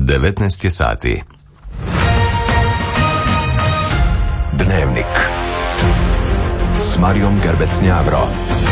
19 je sati. Dnevnik s Marijom Gerbec-Njavro.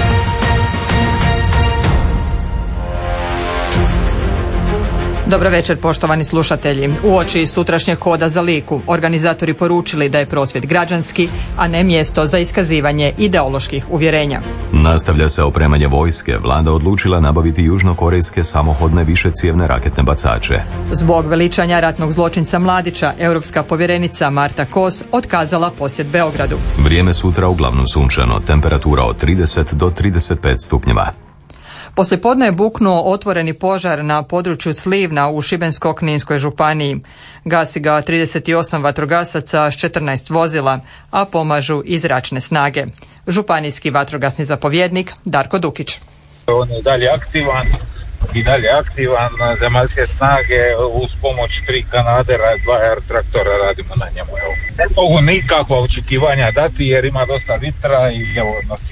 Dobro večer, poštovani slušatelji. Uoči sutrašnjeg hoda za Liku organizatori poručili da je prosvjed građanski, a ne mjesto za iskazivanje ideoloških uvjerenja. Nastavlja se opremanje vojske. Vlada odlučila nabaviti južnokorejske samohodne višecijevne raketne bacače. Zbog veličanja ratnog zločinca Mladića, europska povjerenica Marta Kos otkazala posjet Beogradu. Vrijeme sutra uglavnom sunčano, temperatura od 30 do 35 stupnjeva. Poslijepodne je buknuo otvoreni požar na području Slivna u Šibensko-kninskoj županiji. Gasi ga 38 vatrogasaca s 14 vozila, a pomažu i zračne snage. Županijski vatrogasni zapovjednik Darko Dukić. On je dalje aktivan, zemaljske snage uz pomoć 3 kanadera, 2 air traktora radimo na njemu. Ne mogu nikakva očekivanja dati jer ima dosta vitra i evo nosi.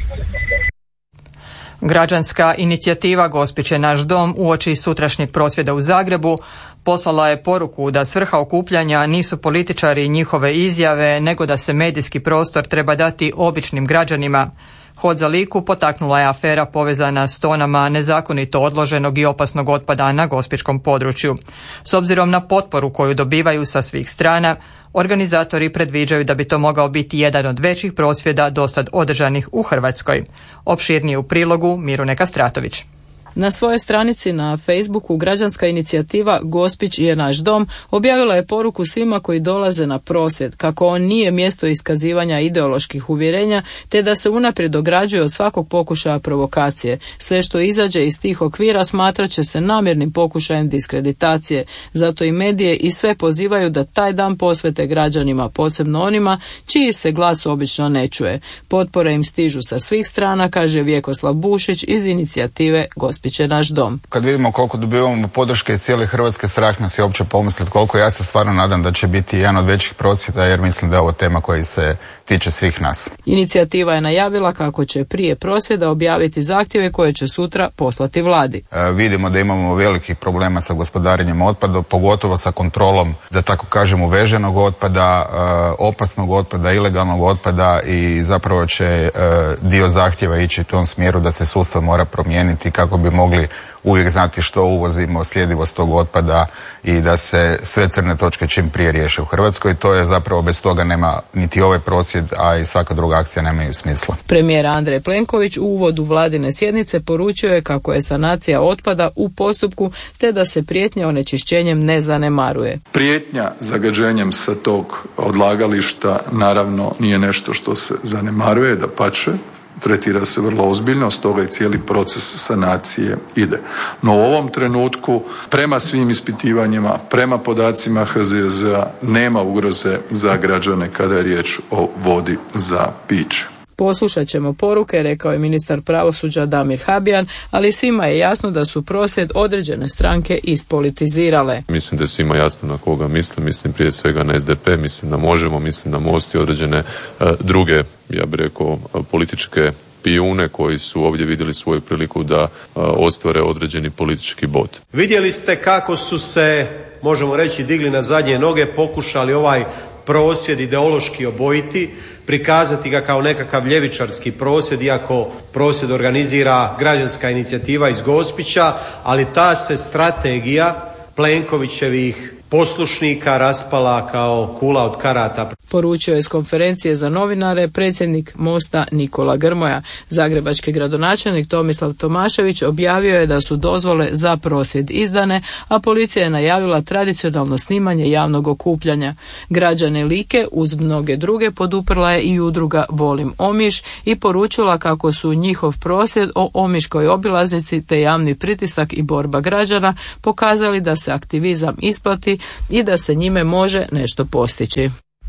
Građanska inicijativa Gospić je naš dom uoči sutrašnjeg prosvjeda u Zagrebu poslala je poruku da svrha okupljanja nisu političari i njihove izjave, nego da se medijski prostor treba dati običnim građanima. Hod za Liku potaknula je afera povezana s tonama nezakonito odloženog i opasnog otpada na gospićkom području. S obzirom na potporu koju dobivaju sa svih strana, organizatori predviđaju da bi to mogao biti jedan od većih prosvjeda dosad održanih u Hrvatskoj. Opširnije u prilogu Mirune Kastratović. Na svojoj stranici na Facebooku građanska inicijativa Gospić je naš dom objavila je poruku svima koji dolaze na prosvjed kako on nije mjesto iskazivanja ideoloških uvjerenja te da se unaprijed ograđuje od svakog pokušaja provokacije. Sve što izađe iz tih okvira smatrat će se namjernim pokušajem diskreditacije. Zato i medije i sve pozivaju da taj dan posvete građanima, posebno onima čiji se glas obično ne čuje. Potpore im stižu sa svih strana, kaže Vjekoslav Bušić iz inicijative Gospić je naš dom. Kad vidimo koliko dobivamo podrške iz cijele Hrvatske, strah nas je uopće pomisliti koliko. Ja se stvarno nadam da će biti jedan od većih prosvjeda jer mislim da je ovo tema koja se tiče svih nas. Inicijativa je najavila kako će prije prosvjeda objaviti zahtjeve koje će sutra poslati vladi. Vidimo da imamo velikih problema sa gospodarenjem otpada, pogotovo sa kontrolom, da tako kažem, uveženog otpada, opasnog otpada, ilegalnog otpada i zapravo će dio zahtjeva ići u tom smjeru da se sustav mora promijeniti kako bi mogli uvijek znati što uvozimo, sljedivost tog otpada i da se sve crne točke čim prije riješe u Hrvatskoj. To je zapravo, bez toga nema niti ovaj prosvjed, a i svaka druga akcija nemaju smisla. Premijer Andrej Plenković u uvodu vladine sjednice poručio je kako je sanacija otpada u postupku te da se prijetnja onečišćenjem ne zanemaruje. Prijetnja zagađenjem sa tog odlagališta naravno nije nešto što se zanemaruje, dapače, tretira se vrlo ozbiljno, stoga i cijeli proces sanacije ide. No u ovom trenutku, prema svim ispitivanjima, prema podacima HZJZ-a, nema ugroze za građane kada je riječ o vodi za piće. Poslušat ćemo poruke, rekao je ministar pravosuđa Damir Habijan, ali svima je jasno da su prosvjed određene stranke ispolitizirale. Mislim da je svima jasno na koga mislim prije svega na SDP, mislim da Možemo, mislim na Most i određene druge, ja bih rekao, političke pijune koji su ovdje vidjeli svoju priliku da ostvare određeni politički bod. Vidjeli ste kako su se, možemo reći, digli na zadnje noge, pokušali ovaj prosvjed ideološki obojiti, prikazati ga kao nekakav ljevičarski prosvjed, iako prosvjed organizira građanska inicijativa iz Gospića, ali ta se strategija Plenkovićevih poslušnika raspala kao kula od karata. Poručio je s konferencije za novinare predsjednik Mosta Nikola Grmoja. Zagrebački gradonačelnik Tomislav Tomašević objavio je da su dozvole za prosvjed izdane, a policija je najavila tradicionalno snimanje javnog okupljanja. Građane Like uz mnoge druge poduprla je i udruga Volim Omiš i poručila kako su njihov prosvjed o omiškoj obilaznici te javni pritisak i borba građana pokazali da se aktivizam isplati i da se njime može nešto postići.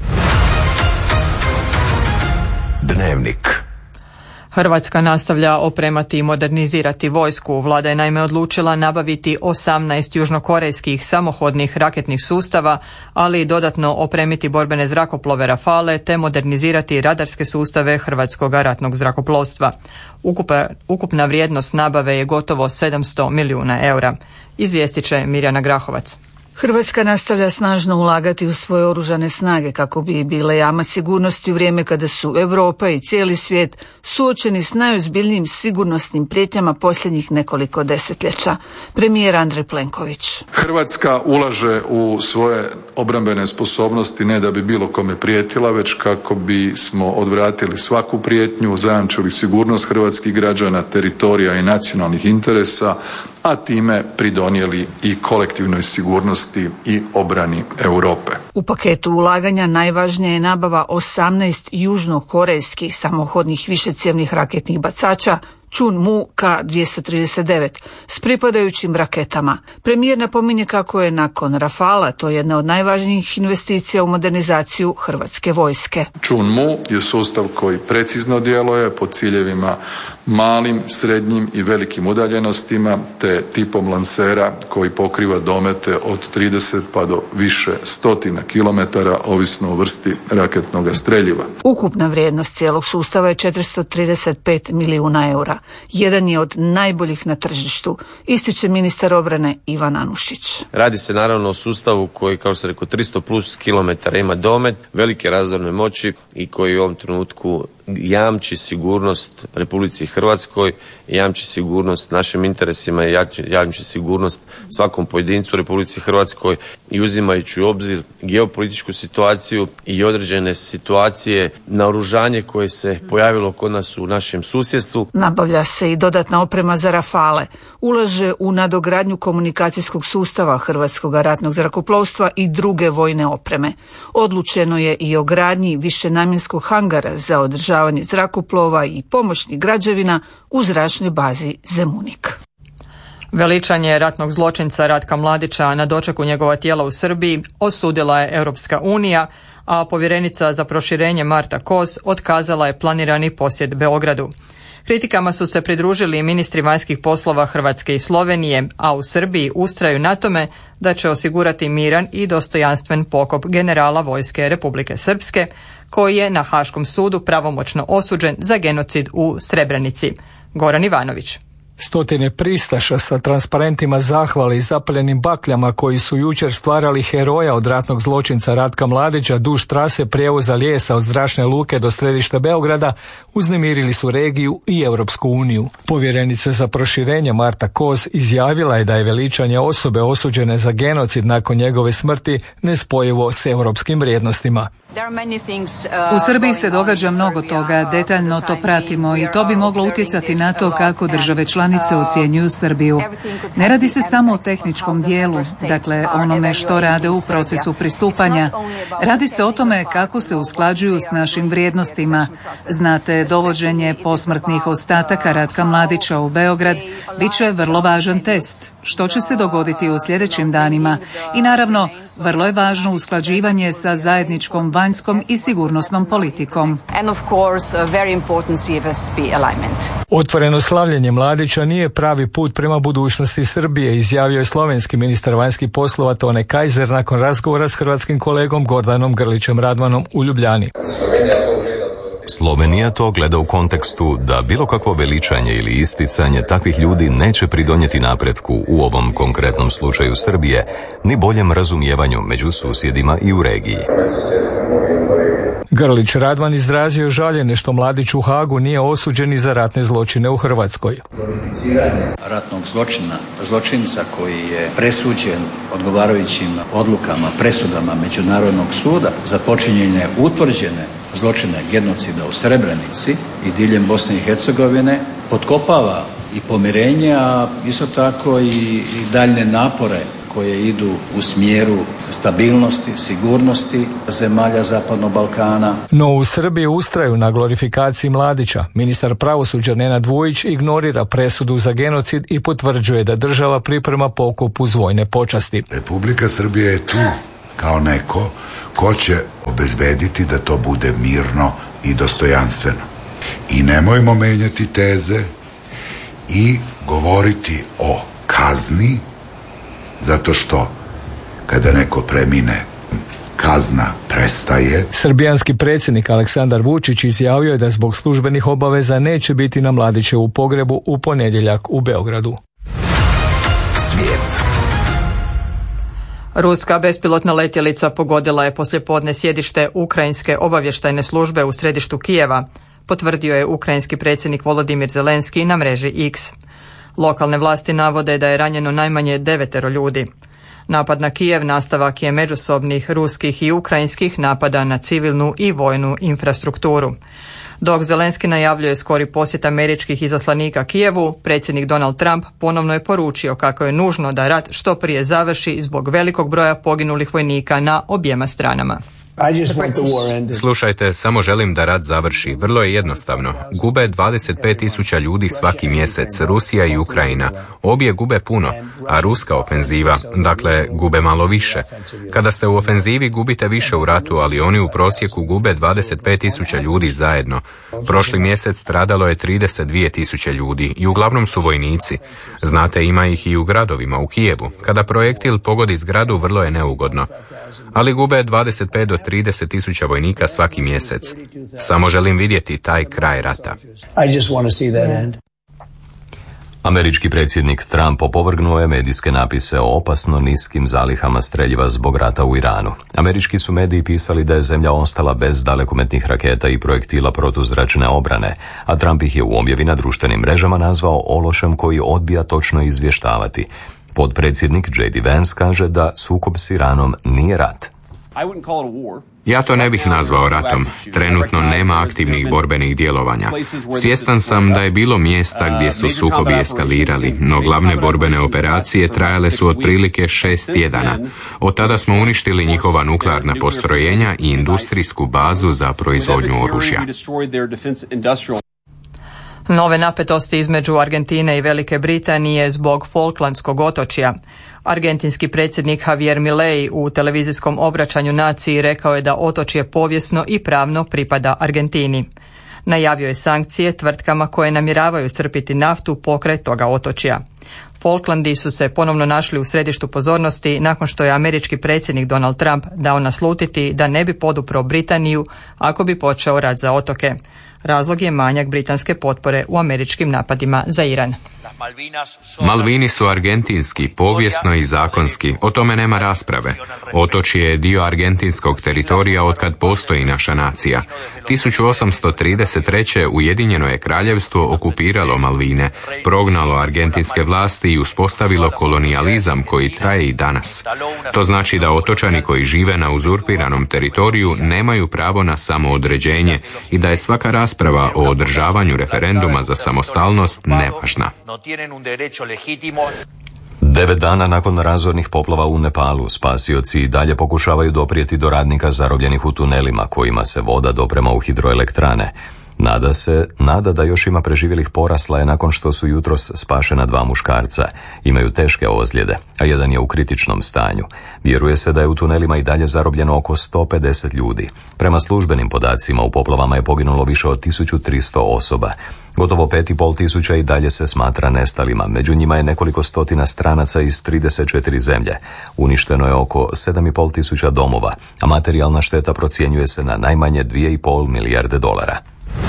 Dnevnik. Hrvatska nastavlja opremati i modernizirati vojsku. Vlada je naime odlučila nabaviti 18 južnokorejskih samohodnih raketnih sustava, ali i dodatno opremiti borbene zrakoplove Rafale te modernizirati radarske sustave Hrvatskog ratnog zrakoplovstva. Ukupna vrijednost nabave je gotovo 700 milijuna eura. Izvijestit će Mirjana Grahovac. Hrvatska nastavlja snažno ulagati u svoje oružane snage kako bi bile jamac sigurnosti u vrijeme kada su Europa i cijeli svijet suočeni s najozbiljnijim sigurnosnim prijetnjama posljednjih nekoliko desetljeća. Premijer Andrej Plenković. Hrvatska ulaže u svoje obrambene sposobnosti ne da bi bilo kome prijetila, već kako bismo odvratili svaku prijetnju, zajamčili sigurnost hrvatskih građana, teritorija i nacionalnih interesa, a time pridonijeli i kolektivnoj sigurnosti i obrani Europe. U paketu ulaganja najvažnija je nabava 18 južnokorejskih samohodnih višecjevnih raketnih bacača Chunmoo K-239 s pripadajućim raketama. Premijer napominje kako je nakon Rafala to jedna od najvažnijih investicija u modernizaciju hrvatske vojske. Chunmoo je sustav koji precizno djeluje po ciljevima malim, srednjim i velikim udaljenostima te tipom lansera koji pokriva domete od 30 pa do više stotina kilometara ovisno o vrsti raketnog streljiva. Ukupna vrijednost cijelog sustava je 435 milijuna eura. Jedan je od najboljih na tržištu, ističe ministar obrane Ivan Anušić. Radi se naravno o sustavu koji, kao što sam rekao, 300 plus kilometara ima domet, velike razorne moći i koji u ovom trenutku jamči sigurnost Republici Hrvatskoj, jamči sigurnost našim interesima i jamči sigurnost svakom pojedincu u Republici Hrvatskoj i uzimajući u obzir geopolitičku situaciju i određene situacije, naoružanje koje se pojavilo kod nas u našem susjedstvu. Nabavlja se i dodatna oprema za Rafale, ulaže u nadogradnju komunikacijskog sustava Hrvatskog ratnog zrakoplovstva i druge vojne opreme. Odlučeno je i o gradnji višenamjenskog hangara za održavanje zrakoplova i pomoćnih građevina u zračnoj bazi Zemunik. Veličanje ratnog zločinca Ratka Mladića na dočeku njegova tijela u Srbiji osudila je Europska unija, a povjerenica za proširenje Marta Kos otkazala je planirani posjet Beogradu. Kritikama su se pridružili ministri vanjskih poslova Hrvatske i Slovenije, a u Srbiji ustraju na tome da će osigurati miran i dostojanstven pokop generala vojske Republike Srpske, koji je na Haškom sudu pravomoćno osuđen za genocid u Srebrenici. Goran Ivanović. Stotine pristaša sa transparentima zahvale i zapaljenim bakljama koji su jučer stvarali heroja od ratnog zločinca Ratka Mladića duž trase prijevoza lijesa od zračne luke do središta Beograda uznemirili su regiju i Europsku uniju. Povjerenica za proširenje Marta Kos izjavila je da je veličanje osobe osuđene za genocid nakon njegove smrti nespojivo s europskim vrijednostima. U Srbiji se događa mnogo toga, detaljno to pratimo i to bi moglo utjecati na to kako države članice ocjenjuju Srbiju. Ne radi se samo o tehničkom dijelu, dakle onome što rade u procesu pristupanja. Radi se o tome kako se usklađuju s našim vrijednostima. Znate, dovođenje posmrtnih ostataka Ratka Mladića u Beograd bit će vrlo važan test. Što će se dogoditi u sljedećim danima? I naravno, vrlo je važno usklađivanje sa zajedničkom vanjskom i sigurnosnom politikom. Otvoreno slavljenje Mladića nije pravi put prema budućnosti Srbije, izjavio je slovenski ministar vanjskih poslova Tone Kajzer nakon razgovora s hrvatskim kolegom Gordanom Grlićem Radmanom u Ljubljani. Slovenija to gleda u kontekstu da bilo kakvo veličanje ili isticanje takvih ljudi neće pridonijeti napretku u ovom konkretnom slučaju Srbije, ni boljem razumijevanju među susjedima i u regiji. Grlić Radman izrazio žaljenje što Mladić u Hagu nije osuđen i za ratne zločine u Hrvatskoj. Glorificiranje ratnog zločinca koji je presuđen odgovarajućim odlukama, presudama Međunarodnog suda za počinjenje utvrđene zločine genocida u Srebrenici i diljem Bosne i Hercegovine potkopava i pomirenje, a isto tako i daljne napore koje idu u smjeru stabilnosti, sigurnosti zemalja Zapadnog Balkana. No u Srbiji ustraju na glorifikaciji Mladića. Ministar pravosuđa Nenad Vujić ignorira presudu za genocid i potvrđuje da država priprema pokop uz vojne počasti. Republika Srbija je tu kao neko ko će obezbediti da to bude mirno i dostojanstveno. I nemojmo menjati teze i govoriti o kazni, zato što kada neko premine, kazna prestaje. Srbijanski predsjednik Aleksandar Vučić izjavio je da zbog službenih obaveza neće biti na Mladićevu pogrebu u ponedjeljak u Beogradu. Svijet. Ruska bespilotna letjelica pogodila je poslijepodne sjedište Ukrajinske obavještajne službe u središtu Kijeva, potvrdio je ukrajinski predsjednik Volodimir Zelenski na mreži X. Lokalne vlasti navode da je ranjeno najmanje 9 ljudi. Napad na Kijev nastavak je međusobnih ruskih i ukrajinskih napada na civilnu i vojnu infrastrukturu. Dok Zelenski najavljuje skori posjet američkih izaslanika Kijevu, predsjednik Donald Trump ponovno je poručio kako je nužno da rat što prije završi zbog velikog broja poginulih vojnika na objema stranama. Slušajte, samo želim da rat završi. Vrlo je jednostavno. Gube 25.000 ljudi svaki mjesec, Rusija i Ukrajina. Obje gube puno, a ruska ofenziva, dakle, gube malo više. Kada ste u ofenzivi, gubite više u ratu, ali oni u prosjeku gube 25.000 ljudi zajedno. Prošli mjesec stradalo je 32.000 ljudi i uglavnom su vojnici. Znate, ima ih i u gradovima, u Kijevu. Kada projektil pogodi zgradu, vrlo je neugodno. Ali gube 25 do 30.000 vojnika svaki mjesec. Samo želim vidjeti taj kraj rata. Američki predsjednik Trump opovrgnuo je medijske napise o opasno niskim zalihama streljiva zbog rata u Iranu. Američki su mediji pisali da je zemlja ostala bez dalekometnih raketa i projektila protuzračne obrane, a Trump ih je u objavi na društvenim mrežama nazvao ološem koji odbija točno izvještavati. Potpredsjednik J.D. Vance kaže da sukob s Iranom nije rat. Ja to ne bih nazvao ratom. Trenutno nema aktivnih borbenih djelovanja. Svjestan sam da je bilo mjesta gdje su sukobi eskalirali, no glavne borbene operacije trajale su otprilike 6 tjedana. Od tada smo uništili njihova nuklearna postrojenja i industrijsku bazu za proizvodnju oružja. Nove napetosti između Argentine i Velike Britanije zbog Falklandskog otočja. Argentinski predsjednik Javier Milei u televizijskom obraćanju naciji rekao je da otočje povijesno i pravno pripada Argentini. Najavio je sankcije tvrtkama koje namjeravaju crpiti naftu pokraj toga otočja. Falklandi su se ponovno našli u središtu pozornosti nakon što je američki predsjednik Donald Trump dao naslutiti da ne bi podupro Britaniju ako bi počeo rat za otoke. Razlog je manjak britanske potpore u američkim napadima za Iran. Malvini su argentinski, povijesno i zakonski, o tome nema rasprave. Otočje je dio argentinskog teritorija otkad postoji naša nacija. 1833. Ujedinjeno je kraljevstvo okupiralo Malvine, prognalo argentinske vlasti i uspostavilo kolonijalizam koji traje i danas. To znači da otočani koji žive na uzurpiranom teritoriju nemaju pravo na samoodređenje i da je svaka rasprava o održavanju referenduma za samostalnost nevažna. 9 dana nakon razornih poplava u Nepalu, spasioci i dalje pokušavaju doprijeti do radnika zarobljenih u tunelima kojima se voda doprema u hidroelektrane. Nada da još ima preživjelih porasla je nakon što su jutros spašena 2 muškarca. Imaju teške ozljede, a jedan je u kritičnom stanju. Vjeruje se da je u tunelima i dalje zarobljeno oko 150 ljudi. Prema službenim podacima u poplavama je poginulo više od 1300 osoba. Gotovo 5.500 i dalje se smatra nestalima, među njima je nekoliko stotina stranaca iz 34 zemlje. Uništeno je oko 7.500 domova, a materijalna šteta procjenjuje se na najmanje 2,5 milijarde dolara.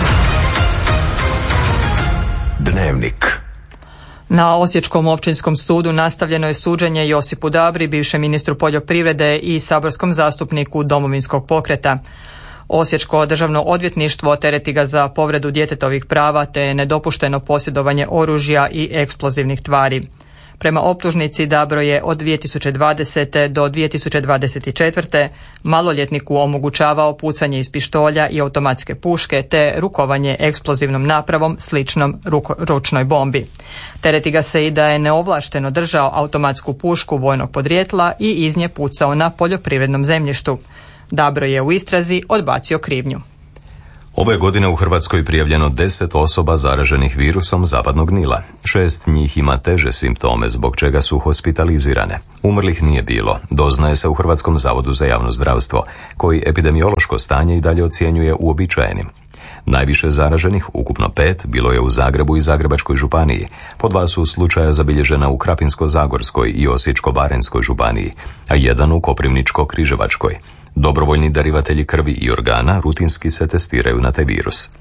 Dnevnik. Na Osječkom općinskom sudu nastavljeno je suđenje Josipu Dabri, bivšem ministru poljoprivrede i saborskom zastupniku Domovinskog pokreta. Osječko državno odvjetništvo tereti ga za povredu djetetovih prava te nedopušteno posjedovanje oružja i eksplozivnih tvari. Prema optužnici Dabro je od 2020. do 2024. maloljetniku omogućavao pucanje iz pištolja i automatske puške te rukovanje eksplozivnom napravom sličnom ručnoj bombi. Tereti ga se i da je neovlašteno držao automatsku pušku vojnog podrijetla i iz nje pucao na poljoprivrednom zemljištu. Dabro je u istrazi odbacio krivnju. Ove godine u Hrvatskoj prijavljeno 10 osoba zaraženih virusom zapadnog Nila. 6 njih ima teže simptome, zbog čega su hospitalizirane. Umrlih nije bilo, doznaje se u Hrvatskom zavodu za javno zdravstvo, koji epidemiološko stanje i dalje ocjenjuje uobičajenim. Najviše zaraženih, ukupno 5, bilo je u Zagrebu i Zagrebačkoj županiji. Po 2 su slučaja zabilježena u Krapinsko-zagorskoj i Osječko-baranjskoj županiji, a 1 u Koprivničko-križevačkoj. Dobrovoljni darivatelji krvi i organa rutinski se testiraju na taj virus.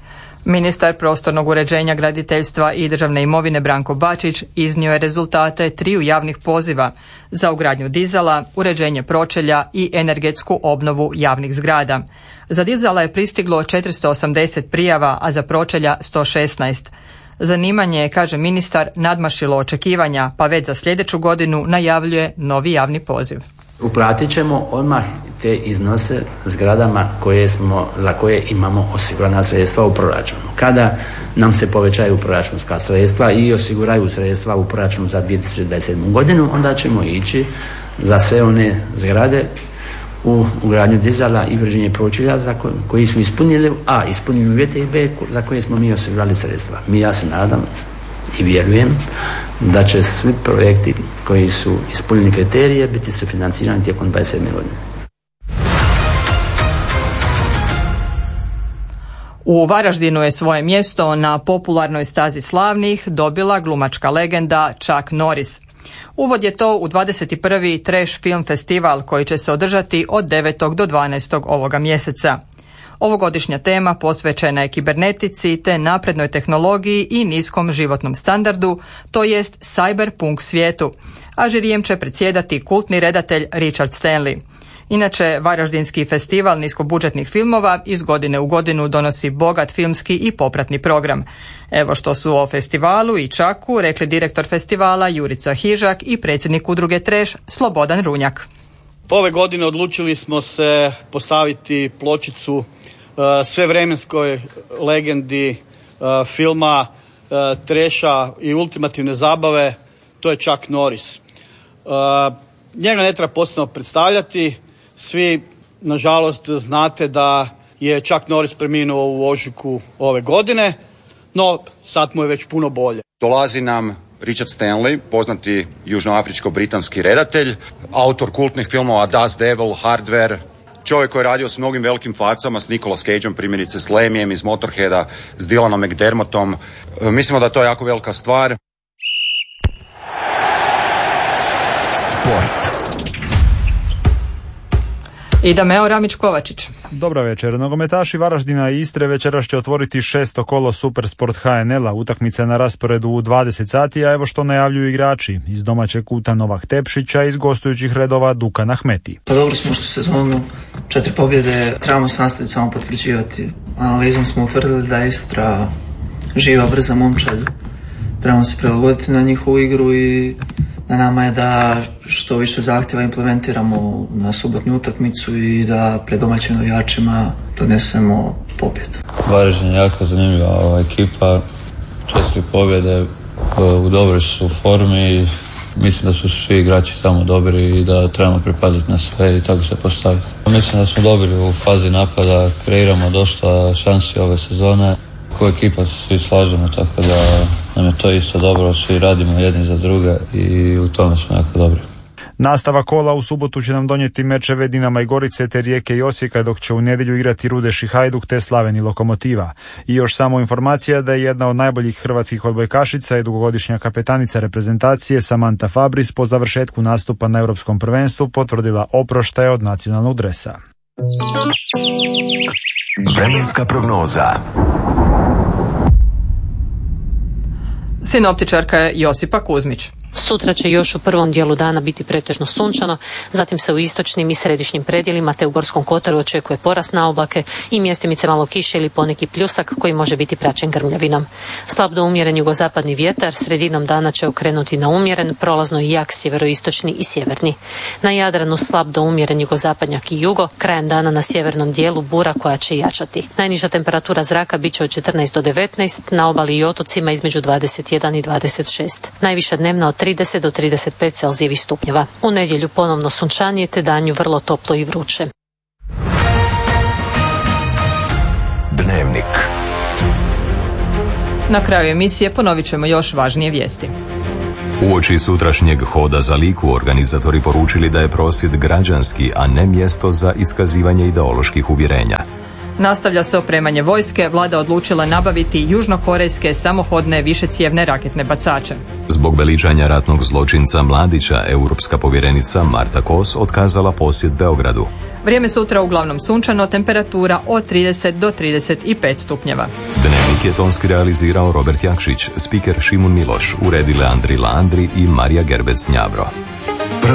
Ministar prostornog uređenja, graditeljstva i državne imovine Branko Bačić iznio je rezultate 3 javnih poziva za ugradnju dizala, uređenje pročelja i energetsku obnovu javnih zgrada. Za dizala je pristiglo 480 prijava, a za pročelja 116. Zanimanje je, kaže ministar, nadmašilo očekivanja, pa već za sljedeću godinu najavljuje novi javni poziv. Uplatit ćemo odmah te iznose zgradama za koje imamo osigurana sredstva u proračunu. Kada nam se povećaju proračunska sredstva i osiguraju sredstva u proračunu za 2027. godinu, onda ćemo ići za sve one zgrade u ugradnju dizala i uređenje pročelja koji su ispunili uvjete i B za koje smo mi osigurali sredstva. Ja se nadam i vjerujem da će svi projekti koji su ispunili kriterije biti sufinancirani tijekom 27. godine. U Varaždinu je svoje mjesto na popularnoj stazi slavnih dobila glumačka legenda Chuck Norris. Uvod je to u 21. Trash Film Festival koji će se održati od 9. do 12. ovoga mjeseca. Ovogodišnja tema posvećena je kibernetici te naprednoj tehnologiji i niskom životnom standardu, to jest cyberpunk svijetu, a žirijem će predsjedati kultni redatelj Richard Stanley. Inače, Varaždinski festival niskobudžetnih filmova iz godine u godinu donosi bogat filmski i popratni program. Evo što su o festivalu i Čaku rekli direktor festivala Jurica Hižak i predsjednik udruge Trash Slobodan Runjak. Ove godine odlučili smo se postaviti pločicu svevremenskoj legendi filma, treša i ultimativne zabave, to je Chuck Norris. Njega ne treba posebno predstavljati, svi nažalost znate da je Chuck Norris preminuo u ožujku ove godine, no sad mu je već puno bolje. Dolazi nam Richard Stanley, poznati južnoafričko-britanski redatelj, autor kultnih filmova Das Devil, Hardware, čovjek koji je radio s mnogim velikim facama, s Nicolas Cageom, primjerice s Lemijem iz Motorheada, s Dylanom McDermottom. Mislimo da je to jako velika stvar. Sport. I Dameo Ramić-Kovačić. Dobro večer. Nogometaši Varaždina i Istre večeras će otvoriti 6. kolo Supersport HNL-a. Utakmice na rasporedu u 20 sati, a evo što najavljuju igrači. Iz domaćeg kuta Novak Tepšića, iz gostujućih redova Dukan Ahmeti. Pa dobro smo što sezonu 4 pobjede, trebamo se nastaviti samo potvrđivati. Analizom smo utvrdili da je Istra živa, brza momčad. Trebamo se prilagoditi na njihovu igru i na nama je da što više zahtjeva implementiramo na subotnju utakmicu i da pred domaćim navijačima donesemo pobjedu. Varaždin je jako zanimljiva ekipa, 4 pobjede, u dobroj su formi i mislim da su svi igrači tamo dobri i da trebamo pripaziti na sve i tako se postaviti. Mislim da smo dobri u fazi napada, kreiramo dosta šansi ove sezone. Ko ekipa se svi slažemo, tako da nam je to isto dobro, svi radimo jedni za druge i u tome smo jako dobri. Nastava kola u subotu će nam donijeti mečeve Dinama i Gorice te Rijeke i Osijeka, dok će u nedjelju igrati Rudeš i Hajduk te Slaven i Lokomotiva. I još samo informacija da je jedna od najboljih hrvatskih odbojkašica i dugogodišnja kapetanica reprezentacije Samantha Fabris po završetku nastupa na Europskom prvenstvu potvrdila oproštaj od nacionalnog dresa. Vremenska prognoza. Sinoptičarka je Josipa Kuzmić. Sutra će još u prvom dijelu dana biti pretežno sunčano, zatim se u istočnim i središnjim predjelima te u Gorskom kotaru očekuje porast na oblake i mjestimice malo kiše ili poneki pljusak koji može biti praćen grmljavinom. Slab do umjeren jugozapadni vjetar sredinom dana će okrenuti na umjeren, prolazno i jak sjeveroistočni i sjeverni. Na Jadranu slab do umjeren jugozapadnjak i jugo, krajem dana na sjevernom dijelu bura koja će jačati. Najniža temperatura zraka bit će od 14 do 19, na obali i otocima između 21 i 26. Najviša dnevna od 30 do 35 celzijevih stupnjeva. U nedjelju ponovno sunčanije te danju vrlo toplo i vruće. Dnevnik. Na kraju emisije ponovit ćemo još važnije vijesti. Uoči sutrašnjeg hoda za Liku organizatori poručili da je prosvjed građanski, a ne mjesto za iskazivanje ideoloških uvjerenja. Nastavlja se opremanje vojske, vlada odlučila nabaviti južnokorejske samohodne višecijevne raketne bacače. Zbog veličanja ratnog zločinca Mladića, europska povjerenica Marta Kos otkazala posjet Beogradu. Vrijeme sutra uglavnom sunčano, temperatura od 30 do 35 stupnjeva. Dnevnik Dnevnik je tonski realizirao Robert Jakšić, spiker Šimun Miloš, uredile Andrila Andri i Marija Gerbec Njavro.